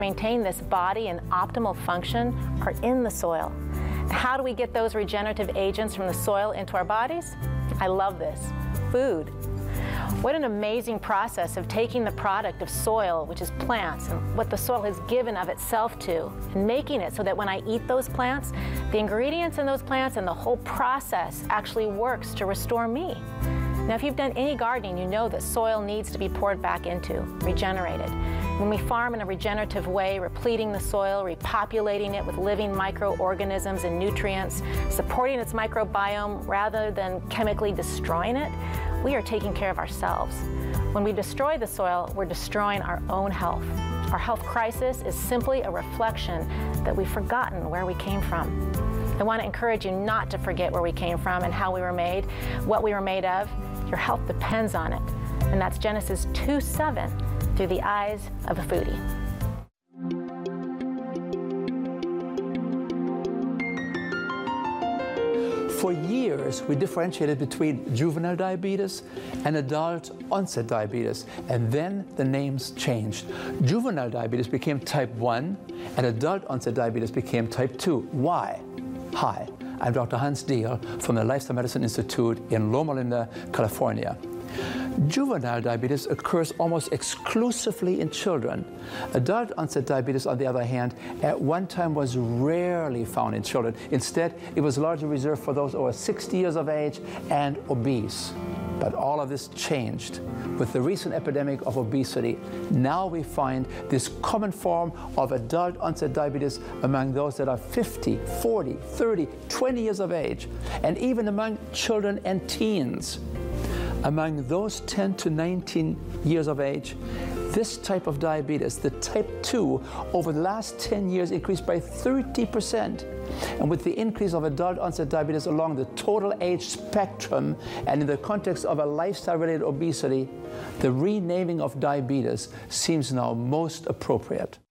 Maintain this body and optimal function are in the soil. How do we get those regenerative agents from the soil into our bodies? I love this. Food. What an amazing process of taking the product of soil, which is plants, and what the soil has given of itself to, and making it so that when I eat those plants, the ingredients in those plants and the whole process actually works to restore me. Now, if you've done any gardening, you know that soil needs to be poured back into, regenerated. When we farm in a regenerative way, repleting the soil, repopulating it with living microorganisms and nutrients, supporting its microbiome rather than chemically destroying it, we are taking care of ourselves. When we destroy the soil, we're destroying our own health. Our health crisis is simply a reflection that we've forgotten where we came from. I want to encourage you not to forget where we came from and how we were made, what we were made of. Your health depends on it. And that's Genesis 2:7 through the eyes of a foodie. For years, we differentiated between juvenile diabetes and adult onset diabetes, and then the names changed. Juvenile diabetes became type 1, and adult onset diabetes became type 2. Why? Hi, I'm Dr. Hans Diehl from the Lifestyle Medicine Institute in Loma Linda, California. Juvenile diabetes occurs almost exclusively in children. Adult onset diabetes, on the other hand, at one time was rarely found in children. Instead, it was largely reserved for those over 60 years of age and obese. But all of this changed with the recent epidemic of obesity. Now we find this common form of adult onset diabetes among those that are 50, 40, 30, 20 years of age, and even among children and teens. Among those 10 to 19 years of age, this type of diabetes, the type 2, over the last 10 years increased by 30%. And with the increase of adult onset diabetes along the total age spectrum and in the context of a lifestyle-related obesity, the renaming of diabetes seems now most appropriate.